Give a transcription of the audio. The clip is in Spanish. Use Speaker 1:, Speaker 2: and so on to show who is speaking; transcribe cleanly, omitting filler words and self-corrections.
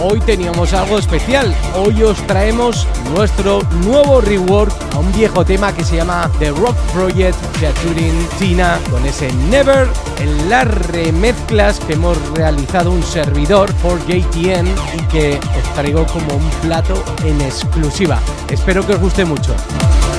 Speaker 1: hoy teníamos algo especial. Hoy os traemos nuestro nuevo rework a un viejo tema que se llama The Rock Project featuring Tina, con ese Never, en las remezclas que hemos realizado un servidor por JTN y que os traigo como un plato en exclusiva. Espero que os guste mucho.